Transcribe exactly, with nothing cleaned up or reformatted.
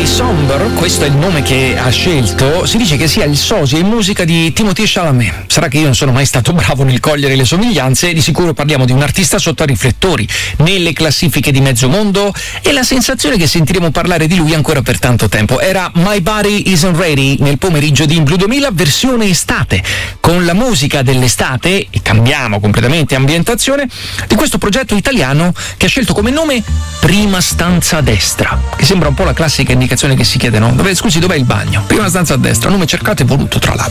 Andy Samberg, questo è il nome che ha scelto, si dice che sia il sosia in musica di Timothée Chalamet. Sarà che io non sono mai stato bravo nel cogliere le somiglianze, di sicuro parliamo di un artista sotto a riflettori, nelle classifiche di mezzo mondo, e la sensazione che sentiremo parlare di lui ancora per tanto tempo. Era My Body Isn't Ready nel pomeriggio di In Blue duemila, versione estate, con la musica dell'estate, e cambiamo completamente ambientazione, di questo progetto italiano che ha scelto come nome Prima stanza a destra, che sembra un po' la classica indicazione che si chiede, no? Dove, scusi, dov'è il bagno? Prima stanza a destra, nome cercato e voluto tra l'altro.